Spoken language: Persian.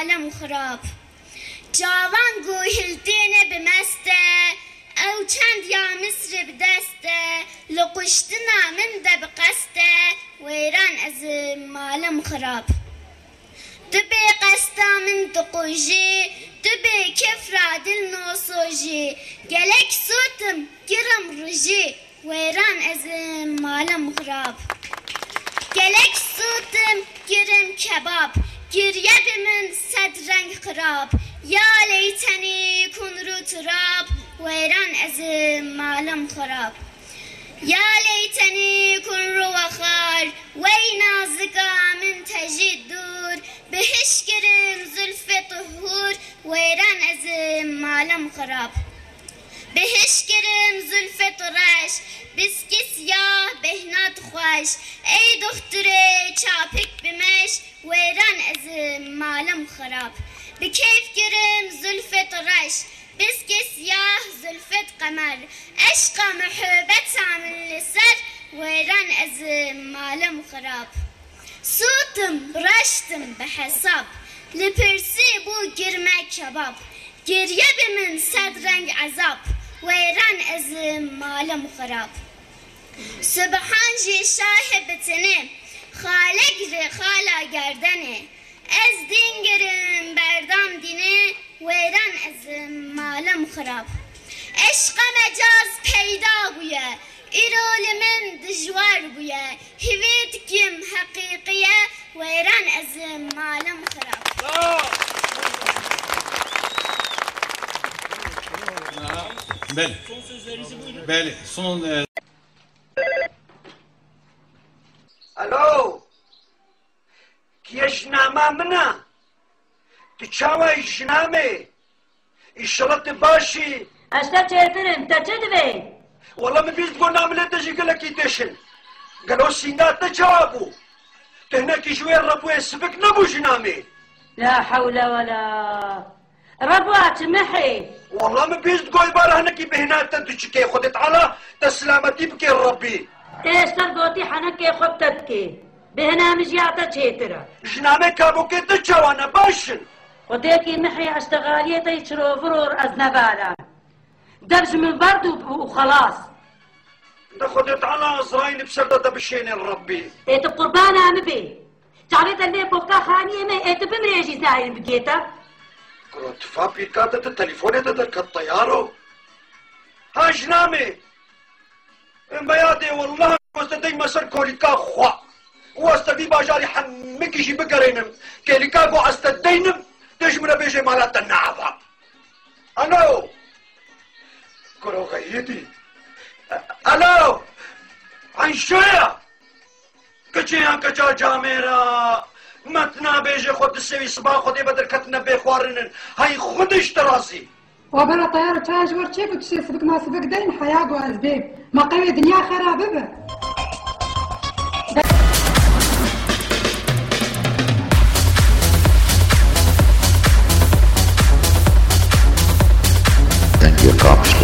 مالم خراب جوان گوهلتینه بمسته او چند یا مصر بدسته لقشتنا من ده بقسته ویران از مالم خراب دبی قستا من دقوجی دبی کفرا دل نوسوجی گلک سوتم گرم روجی ویران از مالم خراب گلک سوتم گرم کباب گریه من صد رنگ خراب یا لیتنی کن رو تراب ویران از مالم خراب یا لیتنی کن رو وخار وی نازکا من تجید دور بهش گرم زلف طهور ویران از مالم خراب بهش گرم زلف طرش بسکی سیاه بهنات خوش ای دختره چاپک بمش ویران از مالم خراب به کیف گرم زلف طرش بسکی سیاه زلفت قمر عشق محبت من لسر ویران از مالم خراب سوتم رشتم به حساب لپرسی بو گرمه کباب گریه به من صد رنگ عذاب ویران از مالم خراب سبحان جی شاه بتنه خالق ر خالا گردنه از دین گرم بردام دینه ویران از مالم خراب عشق مجاز پیدا بویه ایرول من دجوار بویه هویت کم حقیقیه ویران از مالم خراب بله بله son الو کیش نامه منه تو چاوه جنامه ایشالت باشی اشتا چهترم تا چه دوی؟ والله من بیست گو نامله تجی گلکی دشن گلو سینات تجابو تهنکی شوی ربوی سبک نبو جنامه لا حول ولا ربوات محي والله من بیست گوی باره هنکی بهنات تدوچکی خودت علا تسلامتی بکی ربی ايش ترقوتي حنكي خبتتكي بهنا مجيعتا چهترا جنامه کابوکی تجاوانا باشن وديكي محي اشتغاليتي يشرو فرور از نبالا دبج من برد وخلاص ده خودت علا ازراين بسرده ده بشين ربي ايت قربانا مبي تعريت اللي بوكا خانية ما ايت بمريجي زاين بقيتا كروت فابي كاتت التليفون ده كالطيارو ها جنامي بيادي والله واستدي مسر كوريكا خوا واستدي باجاري حمكي جي بقرينم كيليكا قو استدينم تجمنا بيجي مالات النعفة الو كرو غيدي الو عن شوية كچيان كچا جاميرا متنا بيجي خود السوي صباح خودي بدر كتنا بيخوارنن هاي خودش تراسي وبلا طيارة تاج ورشيك وتشي سبك ما سبك دين حياة وأسباب ما قوي دنيا خرابة به Thank you, Cops.